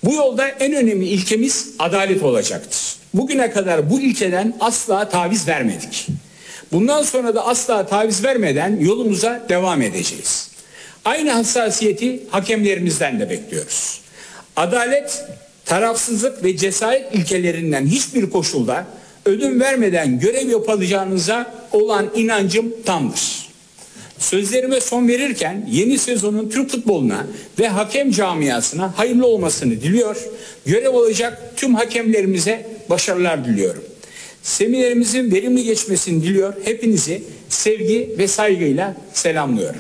Bu yolda en önemli ilkemiz adalet olacaktır. Bugüne kadar bu ilkeden asla taviz vermedik. Bundan sonra da asla taviz vermeden yolumuza devam edeceğiz. Aynı hassasiyeti hakemlerimizden de bekliyoruz. Adalet, tarafsızlık ve cesaret ilkelerinden hiçbir koşulda ödün vermeden görev yapacağınıza olan inancım tamdır. Sözlerime son verirken yeni sezonun Türk futboluna ve hakem camiasına hayırlı olmasını diliyor. Görev alacak tüm hakemlerimize başarılar diliyorum. Seminerimizin verimli geçmesini diliyor. Hepinizi sevgi ve saygıyla selamlıyorum.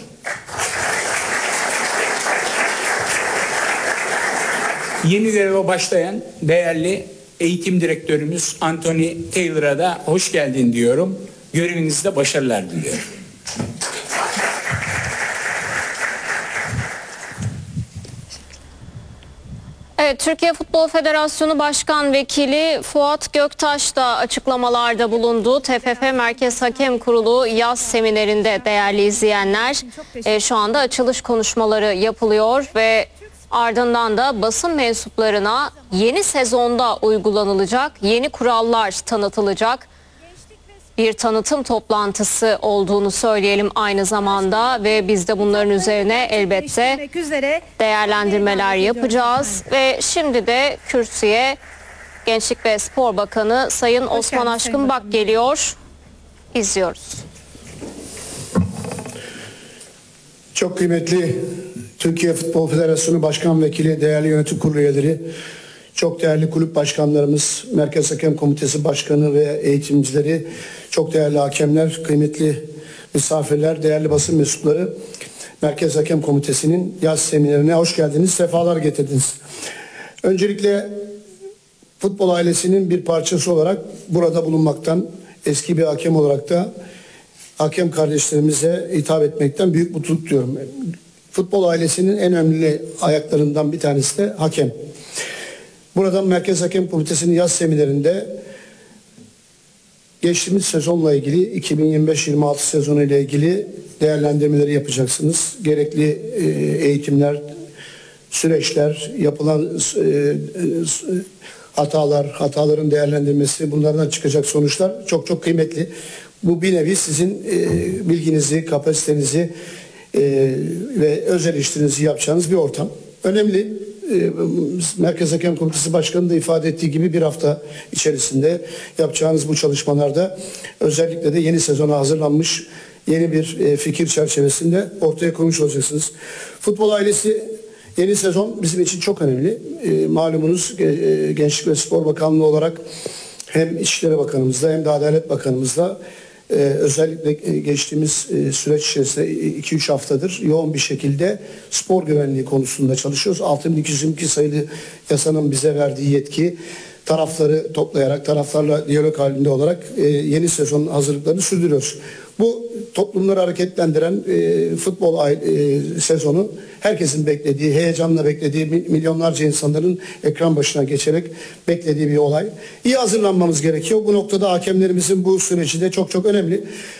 Yeni göreve başlayan değerli eğitim direktörümüz Anthony Taylor'a da hoş geldin diyorum. Görevinizde başarılar diliyorum. Evet, Türkiye Futbol Federasyonu Başkan Vekili Fuat Göktaş da açıklamalarda bulundu. TFF Merkez Hakem Kurulu yaz seminerinde değerli izleyenler. Şu anda açılış konuşmaları yapılıyor ve ardından da basın mensuplarına yeni sezonda uygulanılacak yeni kurallar tanıtılacak. Bir tanıtım toplantısı olduğunu söyleyelim aynı zamanda ve biz de bunların üzerine elbette değerlendirmeler yapacağız. Ve şimdi de kürsüye Gençlik ve Spor Bakanı Sayın Osman Aşkınbak geliyor. İzliyoruz. Çok kıymetli Türkiye Futbol Federasyonu Başkan Vekili, değerli yönetim kurulu üyeleri, çok değerli kulüp başkanlarımız, Merkez Hakem Komitesi Başkanı ve eğitimcileri, çok değerli hakemler, kıymetli misafirler, değerli basın mensupları, Merkez Hakem Komitesi'nin yaz seminerine hoş geldiniz, sefalar getirdiniz. Öncelikle futbol ailesinin bir parçası olarak burada bulunmaktan, eski bir hakem olarak da hakem kardeşlerimize hitap etmekten büyük mutluluk duyuyorum. Futbol ailesinin en önemli ayaklarından bir tanesi de hakem. Buradan Merkez Hakem Komitesi'nin yaz seminerinde geçtiğimiz sezonla ilgili 2025-26 sezonu ile ilgili değerlendirmeleri yapacaksınız. Gerekli eğitimler, süreçler, yapılan hataların değerlendirmesi, bunlardan çıkacak sonuçlar çok çok kıymetli. Bu bir nevi sizin bilginizi, kapasitenizi ve öz eleştirinizi yapacağınız bir ortam. Önemli. Merkez Hakem Komitesi Başkanı da ifade ettiği gibi bir hafta içerisinde yapacağınız bu çalışmalarda özellikle de yeni sezona hazırlanmış yeni bir fikir çerçevesinde ortaya koymuş olacaksınız. Futbol ailesi yeni sezon bizim için çok önemli. Malumunuz Gençlik ve Spor Bakanlığı olarak hem İçişleri Bakanımızla hem de Adalet Bakanımızla özellikle geçtiğimiz süreç içerisinde 2-3 haftadır yoğun bir şekilde spor güvenliği konusunda çalışıyoruz. 6222 sayılı yasanın bize verdiği yetki, tarafları toplayarak, taraflarla diyalog halinde olarak yeni sezon hazırlıklarını sürdürüyoruz. Bu toplumları hareketlendiren futbol sezonu herkesin beklediği, heyecanla beklediği, milyonlarca insanların ekran başına geçerek beklediği bir olay. İyi hazırlanmamız gerekiyor. Bu noktada hakemlerimizin bu süreci de çok çok önemli.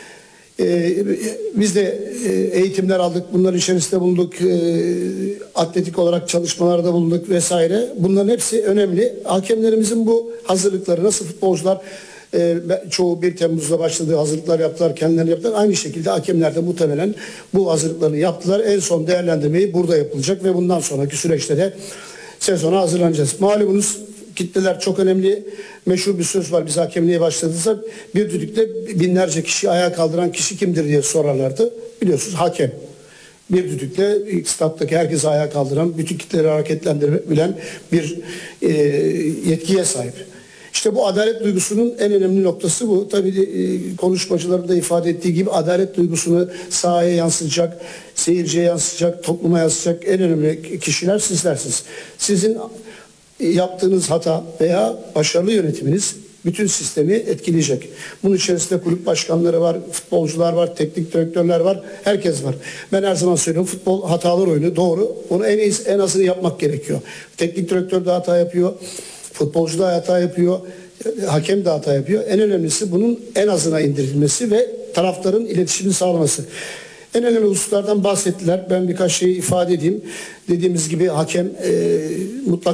Biz de eğitimler aldık, bunların içerisinde bulunduk, atletik olarak çalışmalarda bulunduk vesaire. Bunların hepsi önemli. Hakemlerimizin bu hazırlıkları, nasıl futbolcular çoğu 1 Temmuz'da başladığı hazırlıklar yaptılar, kendilerini yaptılar. Aynı şekilde hakemler de muhtemelen bu hazırlıklarını yaptılar. En son değerlendirmeyi burada yapılacak ve bundan sonraki süreçte de sezona hazırlanacağız. Malumunuz kitleler çok önemli. Meşhur bir söz var, biz hakemliğe başladığımızda bir düdükte binlerce kişi ayağa kaldıran kişi kimdir diye sorarlardı. Biliyorsunuz hakem. Bir düdükle stat'taki herkesi ayağa kaldıran, bütün kitleleri hareketlendirebilen bir yetkiye sahip. İşte bu adalet duygusunun en önemli noktası bu. Tabii konuşmacıların da ifade ettiği gibi adalet duygusunu sahaya yansıtacak, seyirciye yansıtacak, topluma yansıtacak en önemli kişiler sizlersiniz. Sizin yaptığınız hata veya başarılı yönetiminiz bütün sistemi etkileyecek. Bunun içerisinde kulüp başkanları var, futbolcular var, teknik direktörler var, herkes var. Ben her zaman söylüyorum, futbol hatalar oyunu, doğru. Onu en azını yapmak gerekiyor. Teknik direktör de hata yapıyor, futbolcu da hata yapıyor, hakem de hata yapıyor. En önemlisi bunun en azına indirilmesi ve tarafların iletişimini sağlaması. En önemli hususlardan bahsettiler. Ben birkaç şeyi ifade edeyim. Dediğimiz gibi hakem mutlak